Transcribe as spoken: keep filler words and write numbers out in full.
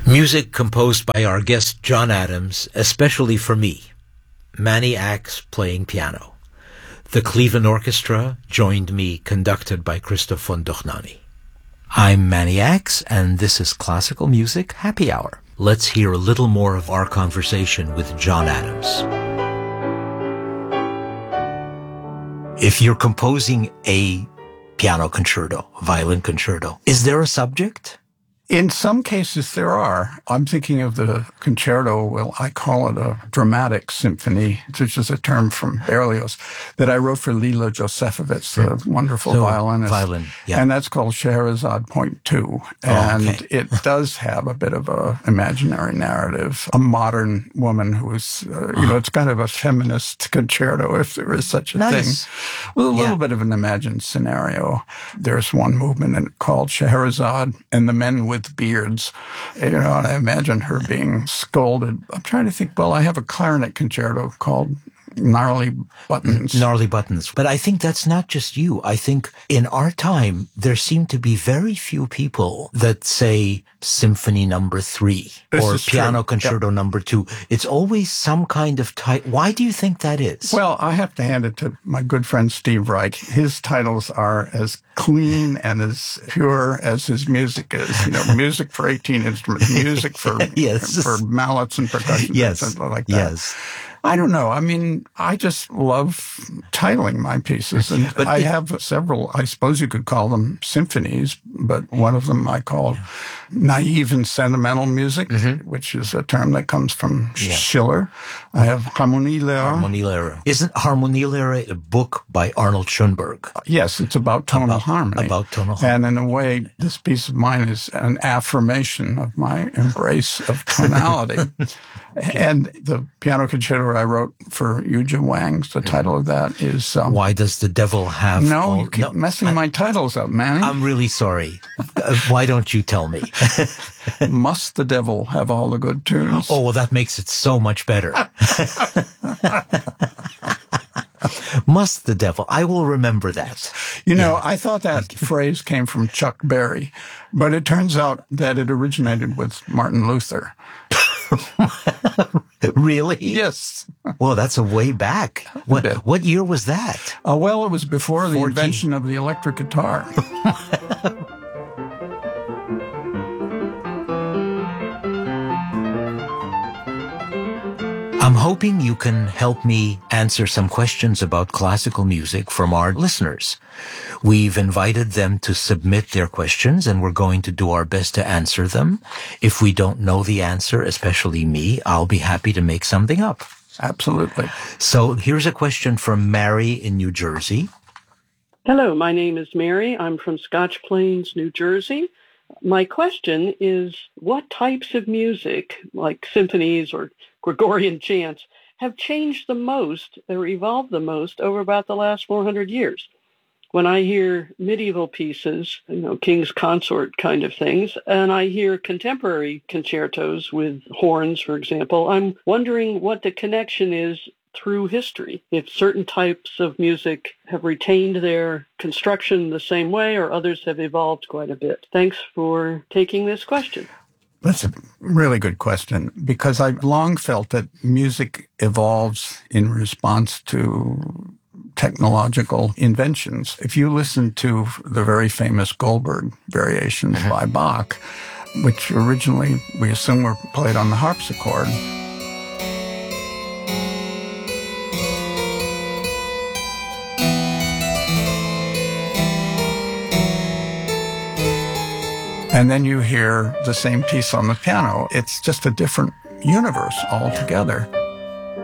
Music composed by our guest John Adams, especially for me. Manny Axe playing piano. The Cleveland Orchestra joined me, conducted by Christoph von Dochnani. I'm Manny Axe, and this is Classical Music Happy Hour. Let's hear a little more of our conversation with John Adams. If you're composing a piano concerto, violin concerto, is there a subject? In some cases, there are. I'm thinking of the concerto, well, I call it a dramatic symphony, which is a term from Berlioz, that I wrote for Lila Josefovitz, the wonderful so, violinist. Violin, yeah. And that's called Scheherazade Point Two. And oh, okay. It does have a bit of a imaginary narrative. A modern woman who's, uh, you know, it's kind of a feminist concerto, if there is such a nice. thing. With a little yeah. bit of an imagined scenario. There's one movement in it called Scheherazade and the Men with beards, you know, and I imagine her being scolded. I'm trying to think, well, I have a clarinet concerto called Gnarly Buttons. Gnarly Buttons. But I think that's not just you. I think in our time, there seem to be very few people that say Symphony Number Three this or Piano true. Concerto yep. Number Two. It's always some kind of title. Why do you think that is? Well, I have to hand it to my good friend Steve Reich. His titles are as clean and as pure as his music is. You know, music for eighteen instruments, music for yes. for mallets and percussion, yes. and like that. Yes. I don't know. I mean, I just love titling my pieces. And but I it, have several, I suppose you could call them symphonies, but one of them I call naive and sentimental music, mm-hmm. which is a term that comes from yeah. Schiller. I have Harmonielehre. Harmonielehre. Isn't Harmonielehre a book by Arnold Schoenberg? Yes, it's about tonal about, harmony. About tonal harmony. And in a way, this piece of mine is an affirmation of my embrace of tonality. And the piano concerto I wrote for Yuja Wang, the title of that is... Um, Why Does the Devil Have... No, all, you keep no, messing I, my titles up, Manny. I'm really sorry. uh, why don't you tell me? Must the Devil Have All the Good Tunes? Oh, well, that makes it so much better. Must the Devil. I will remember that. You know, yeah. I thought that phrase came from Chuck Berry, but it turns out that it originated with Martin Luther. Really? Yes. Well, that's a way back. What what year was that? Uh, well, it was before the fourteen invention of the electric guitar. I'm hoping you can help me answer some questions about classical music from our listeners. We've invited them to submit their questions, and we're going to do our best to answer them. If we don't know the answer, especially me, I'll be happy to make something up. Absolutely. So here's a question from Mary in New Jersey. Hello, my name is Mary. I'm from Scotch Plains, New Jersey. My question is, what types of music, like symphonies or Gregorian chants, have changed the most or evolved the most over about the last four hundred years? When I hear medieval pieces, you know, King's Consort kind of things, and I hear contemporary concertos with horns, for example, I'm wondering what the connection is through history, if certain types of music have retained their construction the same way or others have evolved quite a bit. Thanks for taking this question. That's a really good question, because I've long felt that music evolves in response to technological inventions. If you listen to the very famous Goldberg variations mm-hmm. by Bach, which originally we assume were played on the harpsichord, and then you hear the same piece on the piano. It's just a different universe altogether.